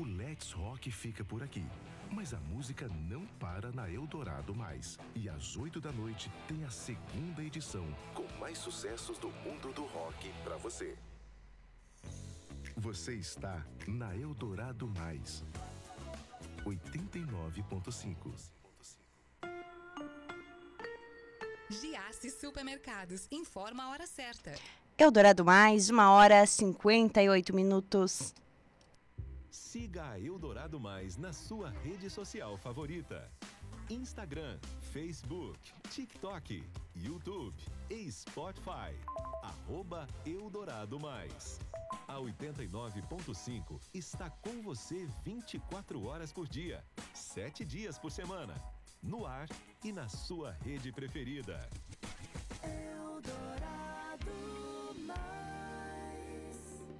o Let's Rock fica por aqui. Mas a música não para na Eldorado Mais. E às 8 da noite tem a segunda edição, com mais sucessos do mundo do rock pra você. Você está na Eldorado Mais. 89.5. Giasse Supermercados informa a hora certa. Eldorado Mais, 1h58. Siga a Eldorado Mais na sua rede social favorita. Instagram, Facebook, TikTok, YouTube e Spotify. @Eldorado Mais. A 89.5 está com você 24 horas por dia, 7 dias por semana. No ar e na sua rede preferida. Eldorado Mais.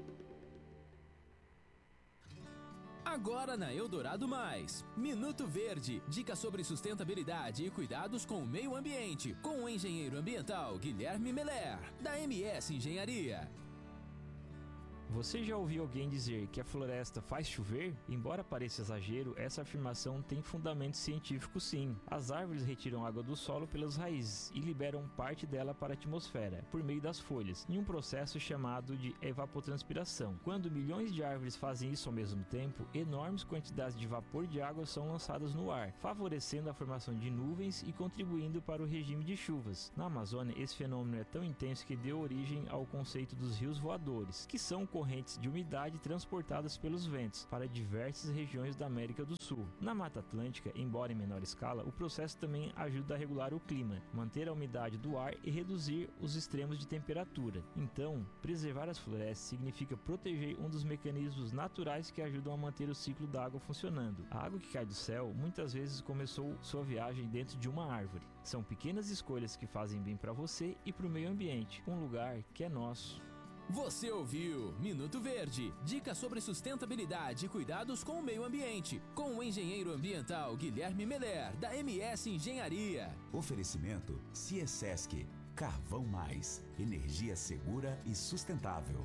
Agora na Eldorado Mais, Minuto Verde, dicas sobre sustentabilidade e cuidados com o meio ambiente, com o engenheiro ambiental Guilherme Meller, da MS Engenharia. Você já ouviu alguém dizer que a floresta faz chover? Embora pareça exagero, essa afirmação tem fundamento científico sim. As árvores retiram água do solo pelas raízes e liberam parte dela para a atmosfera, por meio das folhas, em um processo chamado de evapotranspiração. Quando milhões de árvores fazem isso ao mesmo tempo, enormes quantidades de vapor de água são lançadas no ar, favorecendo a formação de nuvens e contribuindo para o regime de chuvas. Na Amazônia, esse fenômeno é tão intenso que deu origem ao conceito dos rios voadores, que são correntes de umidade transportadas pelos ventos para diversas regiões da América do Sul. Na Mata Atlântica, embora em menor escala, o processo também ajuda a regular o clima, manter a umidade do ar e reduzir os extremos de temperatura. Então, preservar as florestas significa proteger um dos mecanismos naturais que ajudam a manter o ciclo da água funcionando. A água que cai do céu muitas vezes começou sua viagem dentro de uma árvore. São pequenas escolhas que fazem bem para você e para o meio ambiente, um lugar que é nosso. Você ouviu Minuto Verde, dicas sobre sustentabilidade e cuidados com o meio ambiente, com o engenheiro ambiental Guilherme Meller, da MS Engenharia. Oferecimento Ciesesc, Carvão Mais, energia segura e sustentável.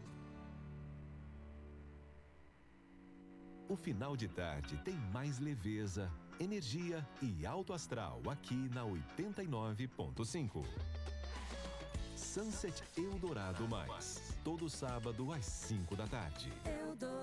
O final de tarde tem mais leveza, energia e alto astral aqui na 89.5. Sunset Eldorado Mais, todo sábado às 5 da tarde.